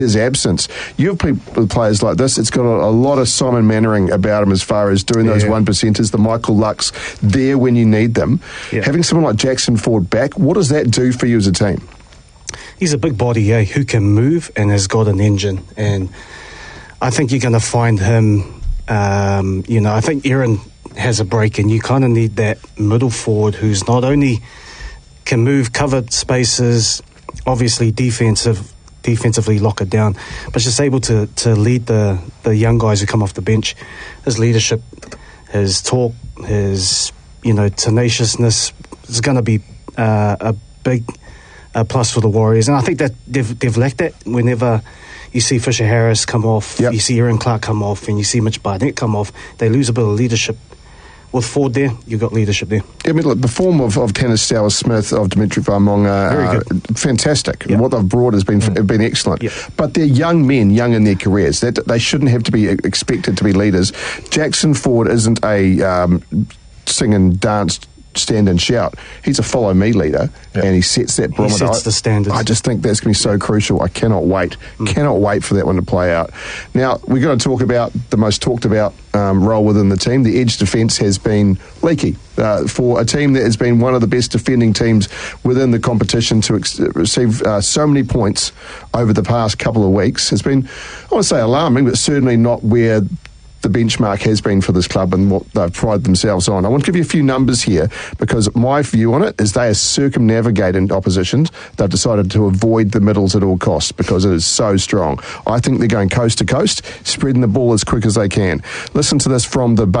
his absence. You've played with players like this. It's got a lot of Simon Mannering about him as far as doing those 1%ers, the Michael Lucks there when you need them. Yeah. Having someone like Jackson Ford back, what does that do for you as a team? He's a big body, who can move and has got an engine. And I think you're going to find him, I think Aaron has a break, and you kind of need that middle forward who's not only can move covered spaces, obviously defensively lock it down, but just able to lead the young guys who come off the bench. His leadership, his talk, his tenaciousness is going to be a big plus for the Warriors, and I think that they've lacked that. Whenever you see Fisher Harris come off, you see Aaron Clark come off, and you see Mitch Barnett come off, they lose a bit of leadership. With Ford there, you've got leadership there. I mean, look, the form of Tannis Stowers-Smith, of Dimitri Vaamonga, fantastic. Yep. What they've brought has been excellent. Yep. But they're young men, young in their careers. They shouldn't have to be expected to be leaders. Jackson Ford isn't a sing and dance, stand and shout. He's a follow me leader, and he sets that barometer. He sets the standards. I just think that's going to be so crucial. I cannot wait. Cannot wait for that one to play out. Now, we're going to talk about the most talked about role within the team. The edge defence has been leaky. For a team that has been one of the best defending teams within the competition to receive so many points over the past couple of weeks has been, I want to say, alarming, but certainly not where the benchmark has been for this club and what they've prided themselves on. I want to give you a few numbers here because my view on it is they are circumnavigating oppositions. They've decided to avoid the middles at all costs because it is so strong. I think they're going coast to coast, spreading the ball as quick as they can. Listen to this from the